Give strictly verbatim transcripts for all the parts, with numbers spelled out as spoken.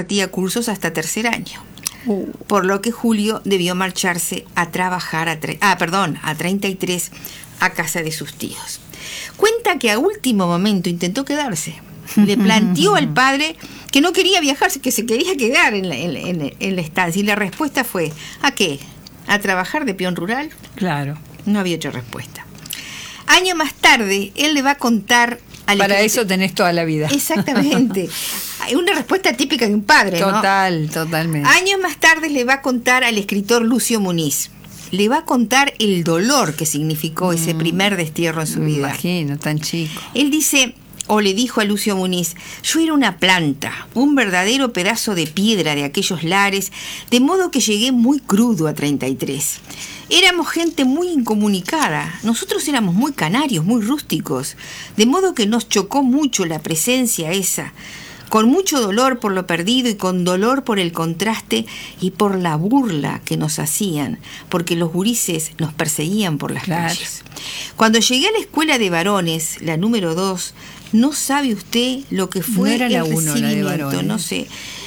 impartía cursos hasta tercer año. Uh. Por lo que Julio debió marcharse a trabajar a, tre- ah, perdón, a treinta y tres a casa de sus tíos. Cuenta que a último momento intentó quedarse. Le planteó al padre que no quería viajar, que se quería quedar en la, en, en, en la estancia. Y la respuesta fue, ¿a qué? ¿A trabajar de peón rural? Claro. No había otra respuesta. Años más tarde, él le va a contar... Al Para escritor- eso tenés toda la vida. Exactamente. Hay una respuesta típica de un padre, ¿no? Total, totalmente. Años más tarde le va a contar al escritor Lucio Muniz. Le va a contar el dolor que significó ese primer destierro en su Me vida. imagino, tan chico. Él dice, o le dijo a Lucio Muniz, yo era una planta, un verdadero pedazo de piedra de aquellos lares, de modo que llegué muy crudo a treinta y tres. Éramos gente muy incomunicada, nosotros éramos muy canarios, muy rústicos, de modo que nos chocó mucho la presencia esa, con mucho dolor por lo perdido y con dolor por el contraste y por la burla que nos hacían, porque los gurises nos perseguían por las Claro. calles. Cuando llegué a la escuela de varones, la número dos, no sabe usted lo que fue No era la el uno, la de recibimiento, varones. no sé,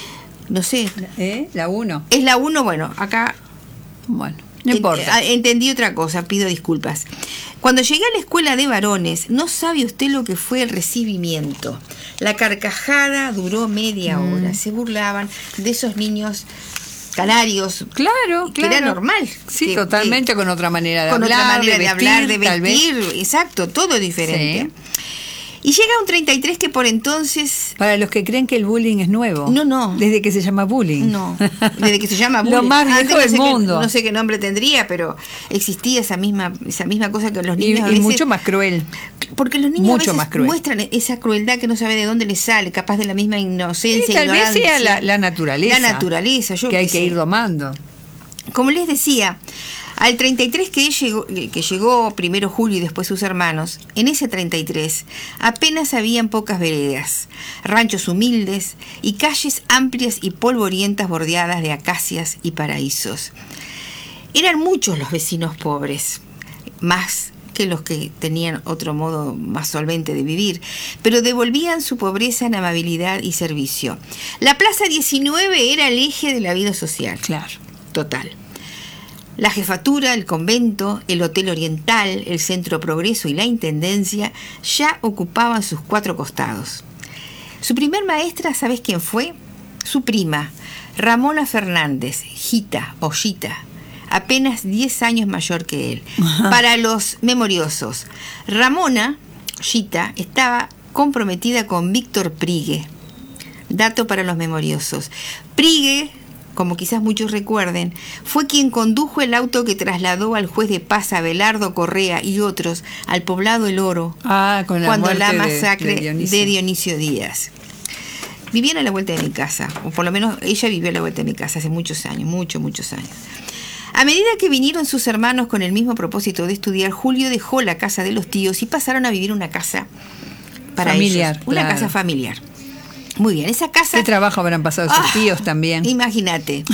no sé, ¿Eh? La uno. es la uno, bueno, acá Bueno, no Ent- importa. ah, Entendí otra cosa, pido disculpas. Cuando llegué a la escuela de varones, no sabe usted lo que fue el recibimiento. La carcajada duró media Mm. hora. Se burlaban de esos niños canarios. Claro, que claro. era normal. Sí, que- totalmente que- con otra manera de con hablar, otra manera de, de hablar, vestir, de tal vez. vestir. Exacto, todo diferente. Sí. Y llega un treinta y tres que por entonces... Para los que creen que el bullying es nuevo. No, no. Desde que se llama bullying. No, desde que se llama Lo bullying. más viejo Antes no del sé qué- mundo. no sé qué nombre tendría, pero existía esa misma, esa misma cosa que los Y, niños a y veces... mucho más cruel. Porque los niños mucho a más veces cruel. muestran esa crueldad que no sabe de dónde les sale, capaz de la misma inocencia, Y tal vez ignorancia. sea la, la naturaleza. La naturaleza, yo que hay qué que sé. ir domando. Como les decía, al treinta y tres que llegó, que llegó primero Julio y después sus hermanos, en ese treinta y tres apenas habían pocas veredas, ranchos humildes y calles amplias y polvorientas bordeadas de acacias y paraísos. Eran muchos los vecinos pobres, más que los que tenían otro modo más solvente de vivir, pero devolvían su pobreza en amabilidad y servicio. La Plaza diecinueve era el eje de la vida social. Claro. Total. La jefatura, el convento, el Hotel Oriental, el Centro Progreso y la Intendencia ya ocupaban sus cuatro costados. Su primer maestra, ¿sabes quién fue? Su prima, Ramona Fernández, Gita o Gita, apenas diez años mayor que él. Para los memoriosos, Ramona, Gita, estaba comprometida con Víctor Prigue. Dato para los memoriosos. Prigue, como quizás muchos recuerden, fue quien condujo el auto que trasladó al juez de paz Abelardo Correa y otros al poblado El Oro, Ah, con la cuando muerte la de- masacre de Dionisio. de Dionisio Díaz. Vivían a la vuelta de mi casa, o por lo menos ella vivió a la vuelta de mi casa hace muchos años, muchos, muchos años. A medida que vinieron sus hermanos con el mismo propósito de estudiar, Julio dejó la casa de los tíos y pasaron a vivir una casa para Familiar, ellos, una claro. casa familiar. Muy bien, esa casa... ¿Qué trabajo habrán pasado sus Ah, tíos también? Imagínate.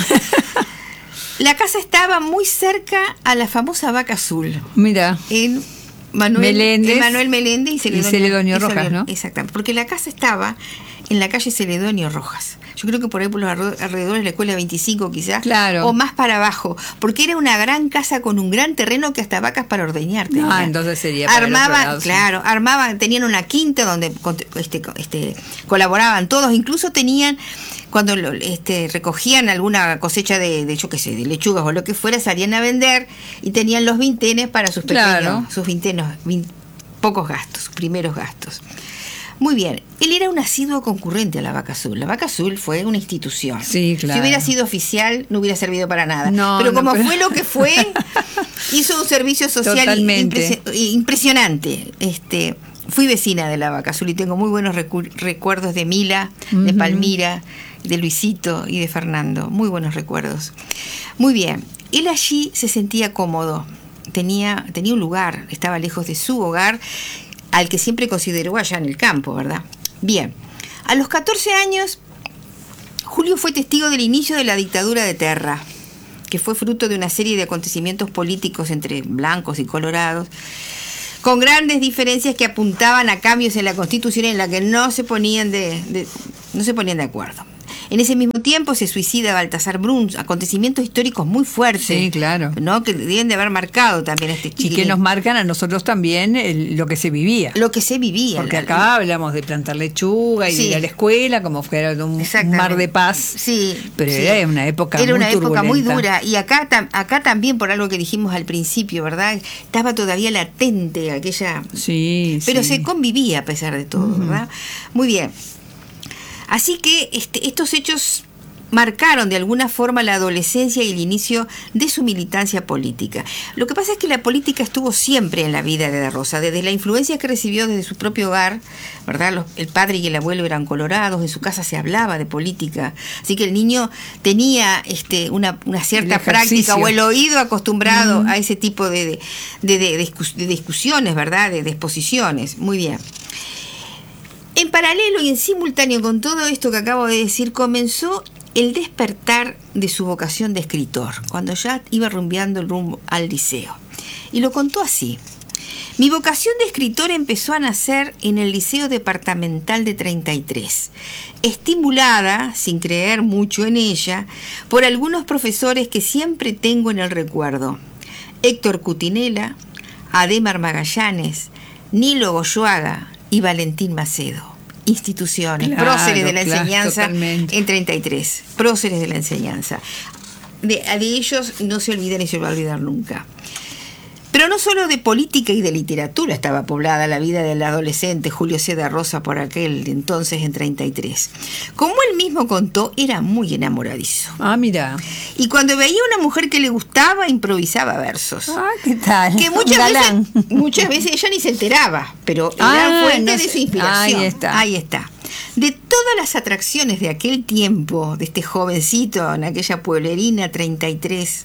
La casa estaba muy cerca a la famosa Vaca Azul, Mira, en Manuel Meléndez en Manuel Meléndez y Celedonio, y Celedonio y Rojas, Celedonio- ¿no? Exactamente, porque la casa estaba en la calle Celedonio Rojas. Yo creo que por ahí por los alre- alrededores de la escuela veinticinco quizás, Claro. o más para abajo, porque era una gran casa con un gran terreno que hasta vacas para ordeñar tenía. Ah, entonces sería para el otro armaban, lado, sí. claro, armaban, tenían una quinta donde con- este, este, colaboraban todos, incluso tenían cuando lo- este, recogían alguna cosecha de, de yo qué sé, de lechugas o lo que fuera, salían a vender y tenían los vintenes para sus pequeños, Claro. sus vintenos, vin- pocos gastos, sus primeros gastos. Muy bien, él era un asiduo concurrente a la Vaca Azul. La Vaca Azul fue una institución. Sí, claro. Si hubiera sido oficial, no hubiera servido para nada. No, pero no, como pero- fue lo que fue, hizo un servicio social Totalmente. impresi- impresionante. Este, fui vecina de la Vaca Azul y tengo muy buenos recu- recuerdos de Mila, de Ujú. Palmira, de Luisito y de Fernando. Muy buenos recuerdos. Muy bien, él allí se sentía cómodo. Tenía, tenía un lugar, estaba lejos de su hogar, al que siempre consideró allá en el campo, ¿verdad? Bien, a los catorce años, Julio fue testigo del inicio de la dictadura de Terra, que fue fruto de una serie de acontecimientos políticos entre blancos y colorados, con grandes diferencias que apuntaban a cambios en la Constitución en la que no se ponían de, de- no se ponían de acuerdo. En ese mismo tiempo se suicida Baltasar Bruns, acontecimientos históricos muy fuertes. Sí, claro. ¿No? Que deben de haber marcado también a este chiquilín. Y que nos marcan a nosotros también el, lo que se vivía. Lo que se vivía. Porque la, acá hablamos de plantar lechuga y sí. de ir a la escuela como fuera un mar de paz. Sí. Pero sí. era una época era muy una época muy turbulenta. dura. Y acá, tam, acá también, por algo que dijimos al principio, ¿verdad? Estaba todavía latente aquella... Sí, Pero sí. se convivía a pesar de todo, uh-huh. ¿verdad? Muy bien. Así que este, estos hechos marcaron de alguna forma la adolescencia y el inicio de su militancia política. Lo que pasa es que la política estuvo siempre en la vida de Da Rosa, desde la influencia que recibió desde su propio hogar, ¿verdad? Los, el padre y el abuelo eran colorados, en su casa se hablaba de política, así que el niño tenía este, una, una cierta práctica o el oído acostumbrado mm. a ese tipo de, de, de, de, discus, de discusiones, ¿verdad? De, de exposiciones. Muy bien. En paralelo y en simultáneo con todo esto que acabo de decir, comenzó el despertar de su vocación de escritor, cuando ya iba rumbeando el rumbo al liceo. Y lo contó así: mi vocación de escritor empezó a nacer en el Liceo Departamental de treinta y tres, estimulada, sin creer mucho en ella, por algunos profesores que siempre tengo en el recuerdo: Héctor Cutinela, Ademar Magallanes, Nilo Goyoaga y Valentín Macedo. Instituciones, claro, próceres de la claro, enseñanza totalmente. En treinta y tres, próceres de la enseñanza. De, de ellos no se olvida ni se va a olvidar nunca. Pero no solo de política y de literatura estaba poblada la vida del adolescente Julio C. Da Rosa por aquel entonces en treinta y tres. Como él mismo contó, era muy enamoradizo. Ah, mira. Y cuando veía una mujer que le gustaba, improvisaba versos. Ah, ¿qué tal? Que muchas veces, muchas veces ella ni se enteraba, pero era ah, fuente no de su inspiración. Ahí está. Ahí está. De todas las atracciones de aquel tiempo, de este jovencito en aquella pueblerina treinta y tres,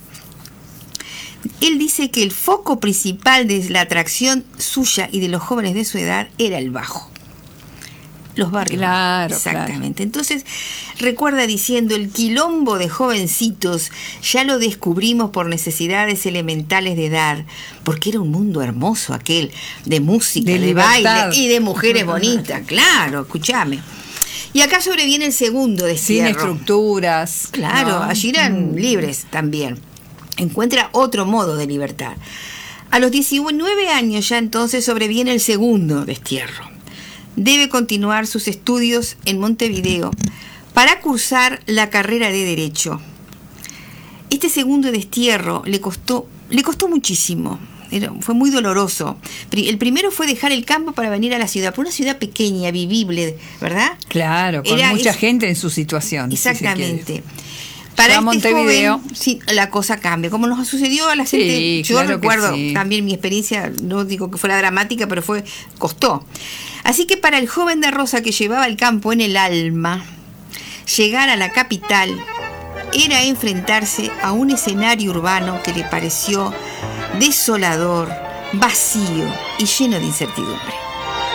él dice que el foco principal de la atracción suya y de los jóvenes de su edad era el bajo. Los barrios. Claro, exactamente. Claro. Entonces, recuerda diciendo, el quilombo de jovencitos ya lo descubrimos por necesidades elementales de edad, porque era un mundo hermoso aquel, de música, de, de baile y de mujeres bonitas. Claro, escúchame. Y acá sobreviene el segundo destierro. Sin estructuras. Claro, ¿no? Allí eran mm. libres también. Encuentra otro modo de libertad. A los diecinueve años ya entonces sobreviene el segundo destierro. Debe continuar sus estudios en Montevideo para cursar la carrera de Derecho. Este segundo destierro le costó, le costó muchísimo. Era, fue muy doloroso. El primero fue dejar el campo para venir a la ciudad, por una ciudad pequeña, vivible, ¿verdad? Claro, con Era, mucha es, gente en su situación. Exactamente. Si Para este Montevideo. Joven, sí, la cosa cambia. Como nos sucedió a la gente, sí, yo claro recuerdo sí. también mi experiencia, no digo que fuera dramática, pero fue costó. Así que para el joven Da Rosa, que llevaba el campo en el alma, llegar a la capital era enfrentarse a un escenario urbano que le pareció desolador, vacío y lleno de incertidumbre.